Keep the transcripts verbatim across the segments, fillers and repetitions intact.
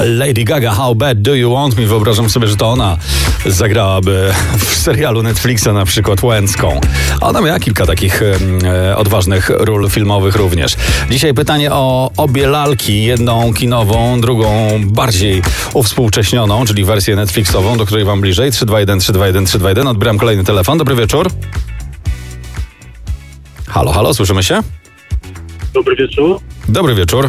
Lady Gaga, How Bad Do You Want Me? Wyobrażam sobie, że to ona zagrałaby w serialu Netflixa na przykład Łęcką. Ona miała kilka takich e, odważnych ról filmowych również. Dzisiaj pytanie o obie lalki. Jedną kinową, drugą bardziej uwspółcześnioną, czyli wersję Netflixową, do której wam bliżej. trzy dwa jeden, trzy dwa jeden, trzy dwa jeden. Odbieram kolejny telefon. Dobry wieczór. Halo, halo, słyszymy się? Dobry wieczór. Dobry wieczór.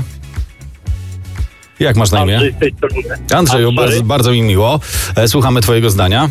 Jak masz na imię? Andrzej z tej strony. Andrzeju, Andrzej. bardzo, bardzo mi miło. E, Słuchamy twojego zdania.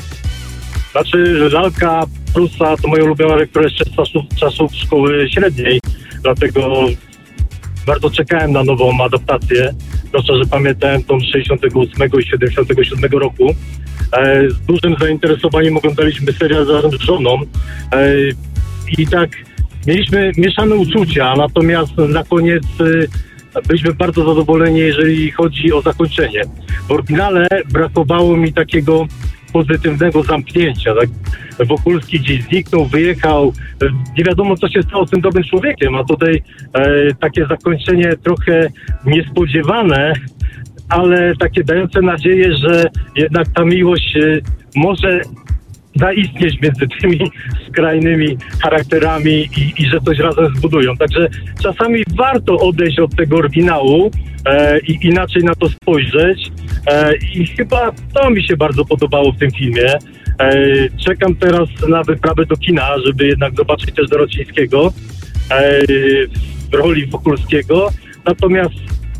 Znaczy, że lalka Prusa to moja ulubiona lektura jeszcze z czasów, czasów szkoły średniej, dlatego bardzo czekałem na nową adaptację. Zwłaszcza, że pamiętałem tą z sześćdziesiątego ósmego i siedemdziesiątego siódmego roku. E, z dużym zainteresowaniem oglądaliśmy serial razem z żoną e, i tak mieliśmy mieszane uczucia, natomiast na koniec e, byliśmy bardzo zadowoleni, jeżeli chodzi o zakończenie. W oryginale brakowało mi takiego pozytywnego zamknięcia. Tak? Wokulski gdzieś zniknął, wyjechał. Nie wiadomo, co się stało z tym dobrym człowiekiem, a tutaj e, takie zakończenie trochę niespodziewane, ale takie dające nadzieję, że jednak ta miłość e, może zaistnieć między tymi skrajnymi charakterami i, i że coś razem zbudują. Także czasami warto odejść od tego oryginału e, i inaczej na to spojrzeć e, i chyba to mi się bardzo podobało w tym filmie. E, czekam teraz na wyprawę do kina, żeby jednak zobaczyć też Dorocińskiego e, w roli Wokulskiego. Natomiast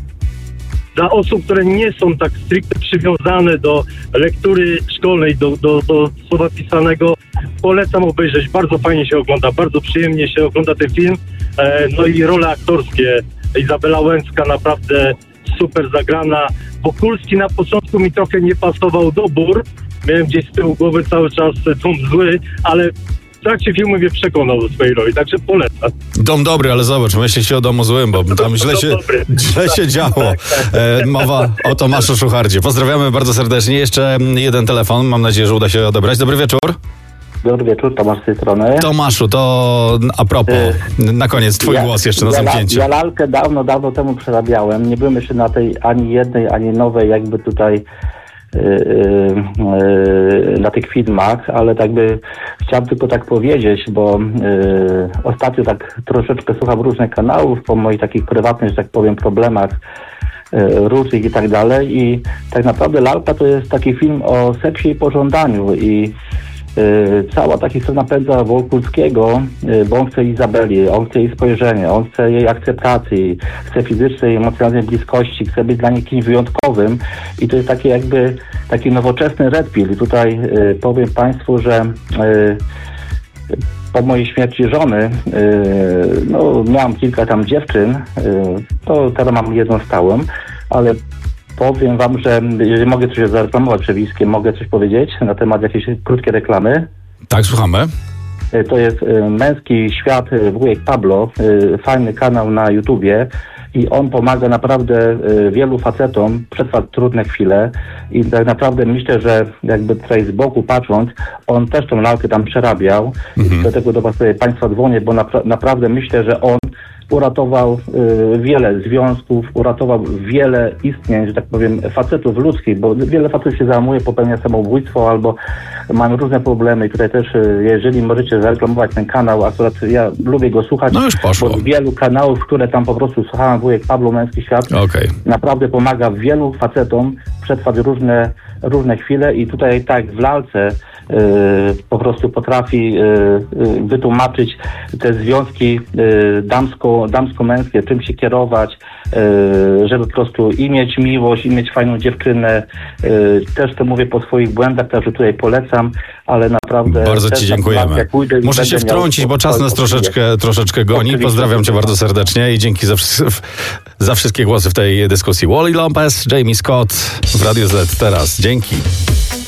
dla osób, które nie są tak stricte przywiązane do lektury szkolnej, do, do, do słowa pisanego, polecam obejrzeć. Bardzo fajnie się ogląda, bardzo przyjemnie się ogląda ten film. E, no i role aktorskie. Izabela Łęcka naprawdę super zagrana. Wokulski na początku mi trochę nie pasował dobór. Miałem gdzieś z tyłu głowy cały czas dom zły, ale w trakcie filmu mnie przekonał do swojej roli, także polecam. Dom dobry, ale zobacz, myśli się o domu złym, bo tam źle się, źle się działo. E, mowa o Tomaszu Szuchardzie. Pozdrawiamy bardzo serdecznie. Jeszcze jeden telefon, mam nadzieję, że uda się odebrać. Dobry wieczór. Dobry wieczór, Tomasz z tej strony. Tomaszu, to a propos, na koniec twój ja, głos jeszcze na ja, zamknięcie. Ja lalkę dawno, dawno temu przerabiałem. Nie byłem jeszcze na tej ani jednej, ani nowej jakby tutaj yy, yy, na tych filmach, ale tak by chciałem tylko tak powiedzieć, bo yy, ostatnio tak troszeczkę słucham różnych kanałów po moich takich prywatnych, że tak powiem, problemach yy, różnych i tak dalej i tak naprawdę Lalka to jest taki film o seksie i pożądaniu i Yy, cała ta historia napędza Wokulskiego, yy, bo on chce Izabeli, on chce jej spojrzenie, on chce jej akceptacji, chce fizycznej, emocjonalnej bliskości, chce być dla niej kimś wyjątkowym i to jest takie jakby taki nowoczesny Red Pill. I tutaj yy, powiem Państwu, że yy, po mojej śmierci żony, yy, no miałam kilka tam dziewczyn, yy, to teraz mam jedną stałą, ale powiem wam, że jeżeli mogę coś zareklamować przewiskiem, mogę coś powiedzieć na temat jakiejś krótkiej reklamy. Tak, słuchamy. To jest Męski Świat, wujek Pablo, fajny kanał na YouTubie i on pomaga naprawdę wielu facetom przetrwać trudne chwile i tak naprawdę myślę, że jakby tutaj z boku patrząc, on też tą lalkę tam przerabiał. Mhm. Dlatego do was Państwa dzwonię, bo napra- naprawdę myślę, że on uratował y, wiele związków, uratował wiele istnień, że tak powiem, facetów ludzkich, bo wiele facetów się załamuje, popełnia samobójstwo albo mają różne problemy i tutaj też, y, jeżeli możecie zareklamować ten kanał, akurat ja lubię go słuchać, no już poszło. Bo z wielu kanałów, które tam po prostu słuchałem, wujek Pablo, Męski Świat, okay. Naprawdę pomaga wielu facetom przetrwać różne, różne chwile i tutaj tak w lalce Yy, po prostu potrafi yy, yy, wytłumaczyć te związki yy, damsko, damsko-męskie, czym się kierować, yy, żeby po prostu i mieć miłość, i mieć fajną dziewczynę. Yy, też to mówię po swoich błędach, także tutaj polecam, ale naprawdę... Bardzo ci dziękujemy. Pójdę, muszę się wtrącić, bo czas nas troszeczkę, troszeczkę goni. Pozdrawiam cię bardzo serdecznie i dzięki za, za wszystkie głosy w tej dyskusji. Wally Lopez, Jamie Scott w Radiu Z teraz. Dzięki.